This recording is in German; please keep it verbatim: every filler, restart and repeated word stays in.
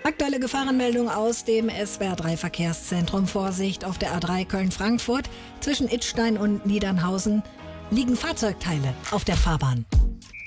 Aktuelle Gefahrenmeldung aus dem S W R drei Verkehrszentrum. Vorsicht auf der A drei Köln-Frankfurt. Zwischen Idstein und Niedernhausen liegen Fahrzeugteile auf der Fahrbahn.